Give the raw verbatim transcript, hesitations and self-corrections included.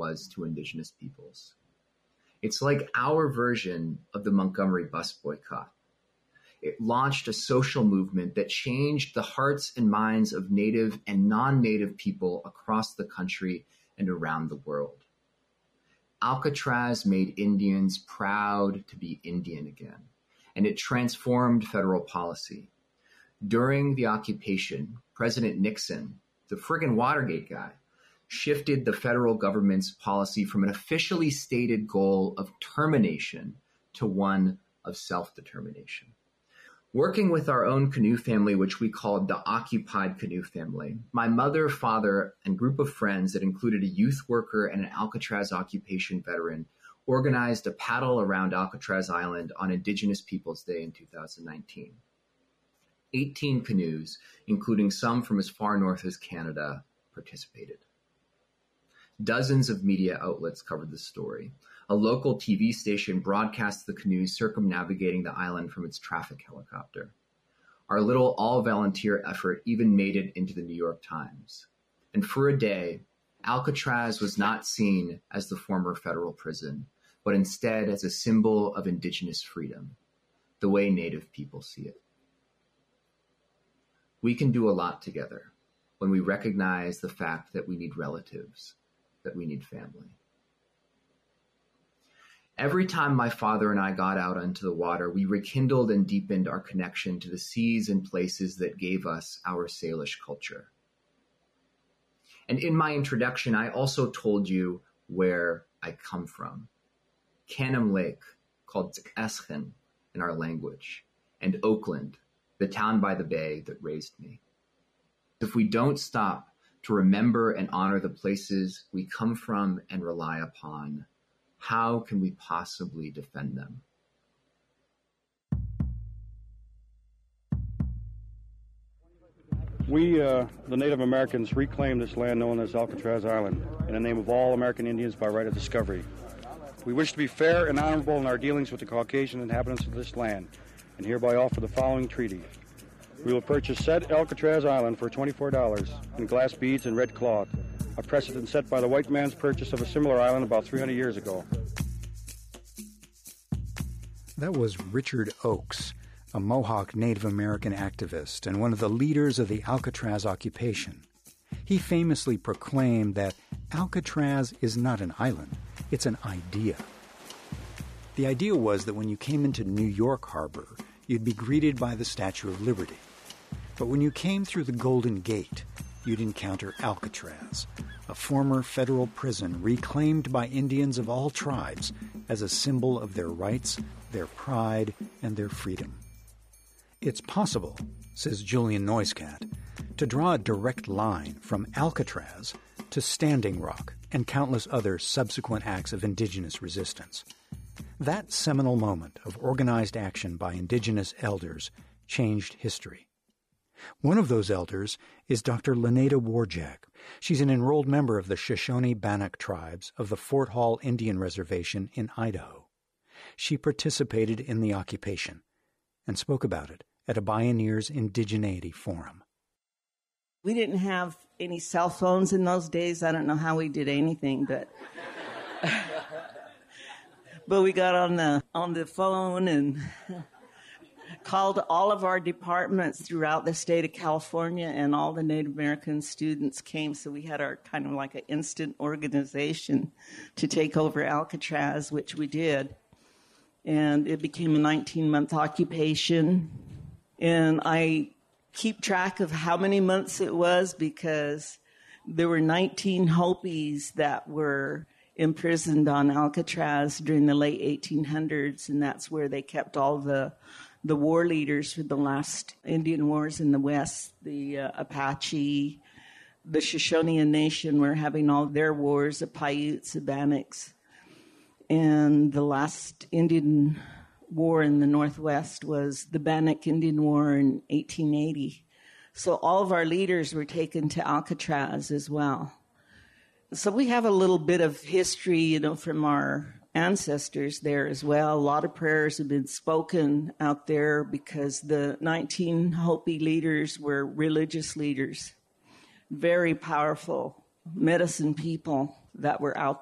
was to indigenous peoples. It's like our version of the Montgomery bus boycott. It launched a social movement that changed the hearts and minds of Native and non-Native people across the country and around the world. Alcatraz made Indians proud to be Indian again, and it transformed federal policy. During the occupation, President Nixon, the friggin' Watergate guy, shifted the federal government's policy from an officially stated goal of termination to one of self-determination. Working with our own canoe family, which we called the Occupied Canoe Family, my mother, father, and group of friends that included a youth worker and an Alcatraz occupation veteran organized a paddle around Alcatraz Island on Indigenous Peoples Day in two thousand nineteen. eighteen canoes, including some from as far north as Canada, participated. Dozens of media outlets covered the story. A local T V station broadcast the canoes circumnavigating the island from its traffic helicopter. Our little all-volunteer effort even made it into the New York Times. And for a day, Alcatraz was not seen as the former federal prison, but instead as a symbol of indigenous freedom, the way Native people see it. We can do a lot together when we recognize the fact that we need relatives, that we need family. Every time my father and I got out onto the water, we rekindled and deepened our connection to the seas and places that gave us our Salish culture. And in my introduction, I also told you where I come from. Canham Lake, called Tz'eschen in our language, and Oakland, the town by the bay that raised me. If we don't stop to remember and honor the places we come from and rely upon, how can we possibly defend them? We, uh, the Native Americans, reclaimed this land known as Alcatraz Island in the name of all American Indians by right of discovery. We wish to be fair and honorable in our dealings with the Caucasian inhabitants of this land, and hereby offer the following treaty. We will purchase said Alcatraz Island for twenty-four dollars in glass beads and red cloth, a precedent set by the white man's purchase of a similar island about three hundred years ago. That was Richard Oakes, a Mohawk Native American activist and one of the leaders of the Alcatraz occupation. He famously proclaimed that Alcatraz is not an island, it's an idea. The idea was that when you came into New York Harbor, you'd be greeted by the Statue of Liberty. But when you came through the Golden Gate, you'd encounter Alcatraz, a former federal prison reclaimed by Indians of all tribes as a symbol of their rights, their pride, and their freedom. It's possible, says Julian Neuskat, to draw a direct line from Alcatraz to Standing Rock and countless other subsequent acts of indigenous resistance. That seminal moment of organized action by indigenous elders changed history. One of those elders is Doctor Lenada Warjack. She's an enrolled member of the Shoshone-Bannock tribes of the Fort Hall Indian Reservation in Idaho. She participated in the occupation and spoke about it at a Bioneers Indigeneity Forum. We didn't have any cell phones in those days. I don't know how we did anything, but but we got on the on the phone and called all of our departments throughout the state of California, and all the Native American students came, so we had our kind of like an instant organization to take over Alcatraz, which we did. And it became a nineteen-month occupation. And I keep track of how many months it was because there were nineteen Hopis that were imprisoned on Alcatraz during the late eighteen hundreds, and that's where they kept all the the war leaders for the last Indian wars in the West. The uh, Apache, the Shoshone Nation were having all their wars, the Paiutes, the Bannocks. And the last Indian war in the Northwest was the Bannock Indian War in eighteen eighty. So all of our leaders were taken to Alcatraz as well. So we have a little bit of history, you know, from our ancestors there as well. A lot of prayers have been spoken out there because the nineteen Hopi leaders were religious leaders, very powerful medicine people that were out